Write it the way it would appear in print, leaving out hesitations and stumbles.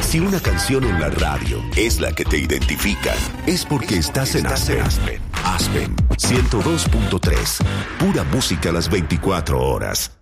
Si una canción en la radio es la que te identifica, es porque estás en Aspen. Aspen 102.3. Pura música a las 24 horas.